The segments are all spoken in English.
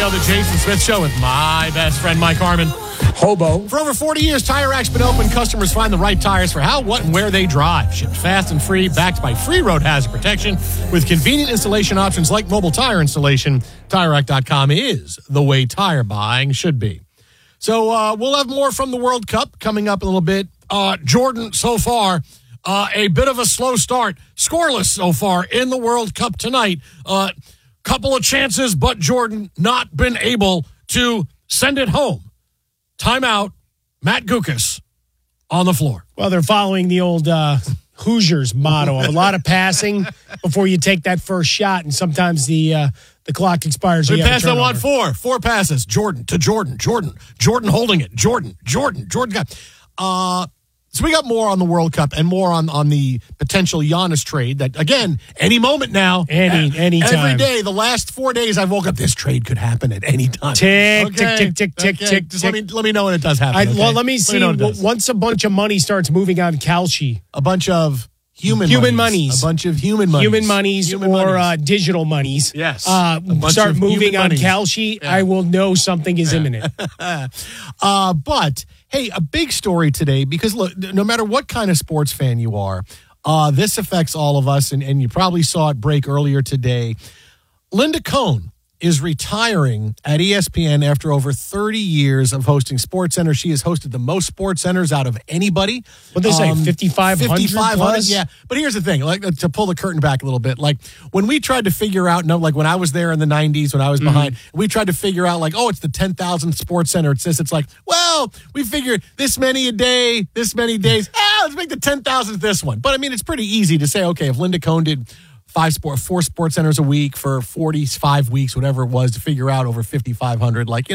Radio, the Jason Smith Show with my best friend, Mike Harmon. Hobo. For over 40 years, Tire Rack's been open. Customers find the right tires for how, what, and where they drive. Shipped fast and free, backed by free road hazard protection. With convenient installation options like mobile tire installation, TireRack.com is the way tire buying should be. So we'll have more from the World Cup coming up in a little bit. Jordan, so far, a bit of a slow start. Scoreless so far in the World Cup tonight. Couple of chances, but Jordan not been able to send it home. Timeout, Matt Guokas on the floor. Well, they're following the old Hoosiers motto of a lot of passing before you take that first shot, and sometimes the clock expires. They pass that one four passes. Jordan to Jordan, Jordan holding it. Jordan got. So we got more on the World Cup and more on the potential Giannis trade that, again, any moment now. Any time. Every day, the last 4 days, I've woke up, this trade could happen at any time. Tick. Just let me know when it does happen. Well, let me see. Once a bunch of money starts moving on Kalshi. A bunch of human monies. A bunch of human monies. Human monies or digital monies. Yes. Start moving on Kalshi. Yeah. I will know something is imminent. But, hey, a big story today, because, look, no matter what kind of sports fan you are, this affects all of us, and you probably saw it break earlier today. Linda Cohn is retiring at ESPN after over 30 years of hosting SportsCenter. She has hosted the most SportsCenters out of anybody. What they say, 5,500 plus? Yeah. But here's the thing, like, to pull the curtain back a little bit, like when we tried to figure out, like when I was there in the 90s, when I was behind, we tried to figure out like, it's the 10,000th SportsCenter. It's this. It's like, well, we figured this many a day, this many days. Let's make the 10,000th this one. But I mean, it's pretty easy to say, okay, if Linda Cohn did 4 SportsCenters a week for 45 weeks, whatever it was, to figure out over 5,500. Like,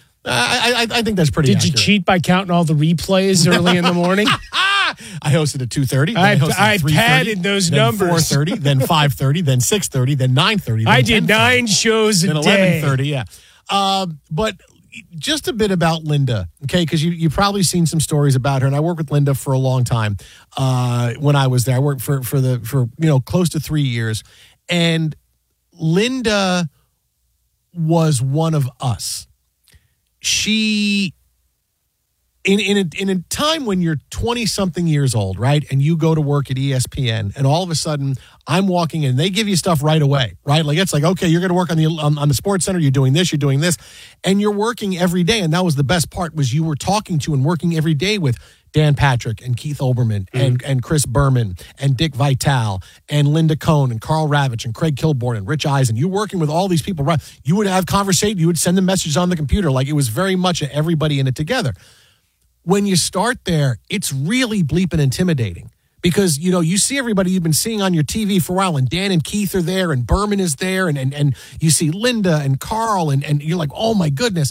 I think that's pretty accurate. Did you cheat by counting all the replays early in the morning? I hosted at 2:30. I padded those numbers. 4:30, then 5:30, then 6:30, then 9:30. I did 9 shows a day. Then 11:30, yeah. But just a bit about Linda, okay? Because you've probably seen some stories about her, and I worked with Linda for a long time. When I was there, I worked for close to 3 years, and Linda was one of us. She, in a time when you're 20-something years old, right, and you go to work at ESPN, and all of a sudden I'm walking in, they give you stuff right away, right? Like, it's like, okay, you're going to work on the SportsCenter, you're doing this, and you're working every day. And that was the best part, was you were talking to and working every day with Dan Patrick and Keith Olbermann and Chris Berman and Dick Vitale and Linda Cohn and Carl Ravitch and Craig Kilborn and Rich Eisen. You're working with all these people, right? You would have conversation, you would send them messages on the computer. Like, it was very much everybody in it together. When you start there, it's really bleeping intimidating. Because, you see everybody you've been seeing on your TV for a while, and Dan and Keith are there, and Berman is there, and you see Linda and Carl, and you're like, oh my goodness.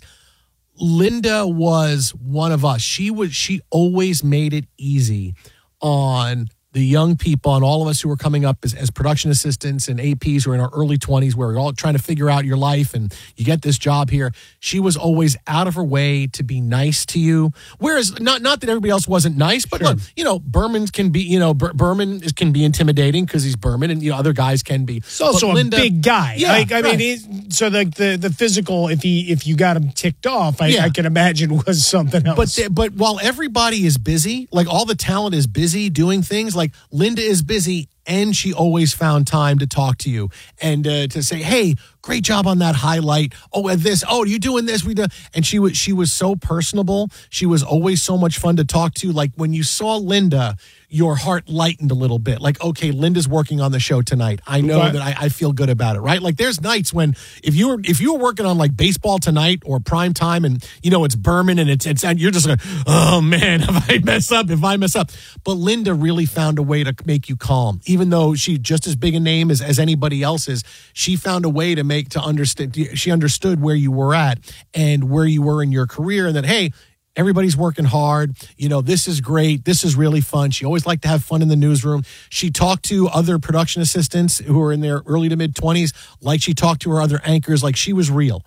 Linda was one of us. She always made it easy on the young people and all of us who were coming up as production assistants and APs who are in our early 20s, where we're all trying to figure out your life and you get this job here. She was always out of her way to be nice to you. Whereas, not that everybody else wasn't nice, but sure. Look, Berman can be, Berman can be intimidating because he's Berman, and other guys can be. He's also a big guy. Yeah, I mean, so the physical, if you got him ticked off, I can imagine was something else. But while everybody is busy, like all the talent is busy doing things, like Linda is busy, and she always found time to talk to you and to say, hey, great job on that highlight. Oh, this. Oh, are you doing this? And she was so personable. She was always so much fun to talk to. Like, when you saw Linda, your heart lightened a little bit. Like, okay, Linda's working on the show tonight. I know that I feel good about it, right? Like, there's nights when if you were working on like baseball tonight or prime time, and it's Berman and it's and you're just like, oh man, if I mess up. But Linda really found a way to make you calm, even though she just as big a name as anybody else is. She found a way to understand. She understood where you were at and where you were in your career, and that, hey, everybody's working hard. This is great. This is really fun. She always liked to have fun in the newsroom. She talked to other production assistants who were in their early to mid 20s, like she talked to her other anchors, like she was real.